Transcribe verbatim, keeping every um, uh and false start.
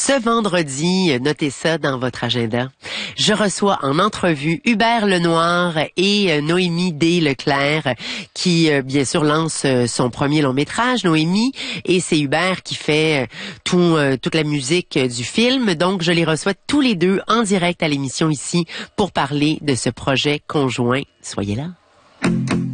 Ce vendredi, notez ça dans votre agenda, je reçois en entrevue Hubert Lenoir et Noémie D. Leclerc qui, bien sûr, lance son premier long métrage, Noémie, et c'est Hubert qui fait tout, toute la musique du film. Donc, je les reçois tous les deux en direct à l'émission ici pour parler de ce projet conjoint. Soyez là.